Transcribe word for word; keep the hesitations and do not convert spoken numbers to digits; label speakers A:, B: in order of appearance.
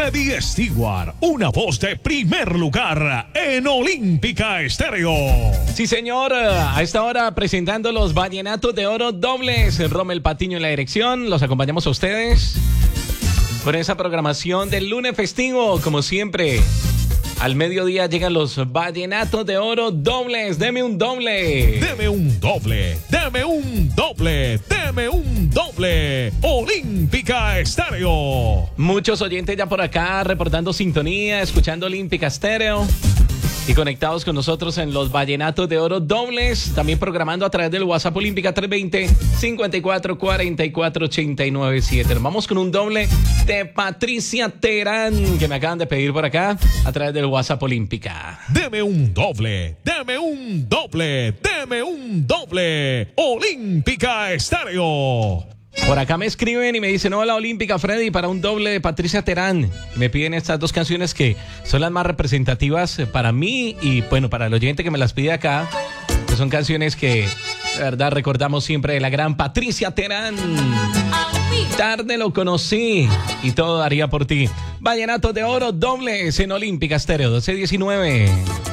A: Freddy Stewart, una voz de primer lugar en Olímpica Estéreo.
B: Sí, señor, a esta hora presentando los Vallenatos de Oro dobles. Rommel Patiño en la dirección, los acompañamos a ustedes con esa programación del lunes festivo, como siempre. Al mediodía llegan los Vallenatos de Oro dobles. Deme un doble.
A: Deme un doble. Deme un doble. Deme un doble. Olímpica Estéreo.
B: Muchos oyentes ya por acá reportando sintonía, escuchando Olímpica Estéreo y conectados con nosotros en los Vallenatos de Oro dobles. También programando a través del WhatsApp Olímpica tres dos cero, cinco cuatro, cuatro cuatro, ocho nueve siete. Nos vamos con un doble de Patricia Terán, que me acaban de pedir por acá a través del WhatsApp Olímpica.
A: Deme un doble. Deme un doble. Deme un doble. Olímpica Estéreo.
B: Por acá me escriben y me dicen: hola Olímpica Freddy, para un doble de Patricia Terán. Me piden estas dos canciones que son las más representativas para mí y bueno, para el oyente que me las pide acá, que son canciones que de verdad recordamos siempre de la gran Patricia Terán. Tarde lo conocí y todo daría por ti. Vallenatos de Oro dobles en Olímpica Estéreo doce diecinueve.